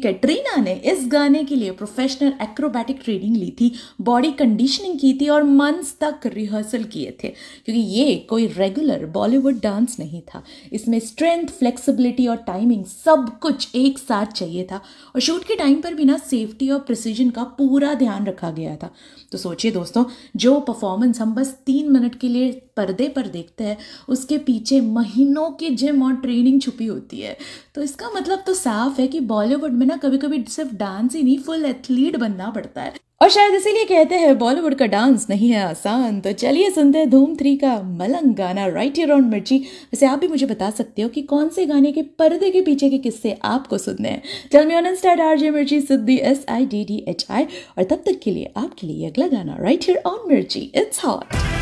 कैटरीना ने इस गाने के लिए प्रोफेशनल एक्रोबैटिक ट्रेनिंग ली थी, बॉडी कंडीशनिंग की थी और मंथ्स तक रिहर्सल किए थे, क्योंकि ये कोई रेगुलर बॉलीवुड डांस नहीं था। इसमें स्ट्रेंथ, फ्लेक्सिबिलिटी और टाइमिंग सब कुछ एक साथ चाहिए था और शूट के टाइम पर भी ना सेफ्टी और प्रिसीजन का पूरा ध्यान रखा गया था। तो सोचिए दोस्तों, जो परफॉर्मेंस हम बस 3 मिनट के लिए पर्दे पर देखते हैं, उसके पीछे महीनों की जिम और ट्रेनिंग छुपी होती है। तो इसका मतलब तो साफ है कि बॉलीवुड में ना कभी कभी सिर्फ डांस ही नहीं, फुल एथलीट बनना पड़ता है। और शायद इसीलिए कहते हैं बॉलीवुड का डांस नहीं है आसान। तो चलिए सुनते हैं धूम 3 का मलंग गाना राइट हियर ऑन मिर्ची। वैसे आप भी मुझे बता सकते हो कि कौन से गाने के पर्दे के पीछे के किस्से आपको सुनने हैं। Tell me on Insta RJ मिर्ची सिद्धि SIDDHI। और तब तक के लिए आपके लिए अगला गाना राइट हियर ऑन मिर्ची। It's hot.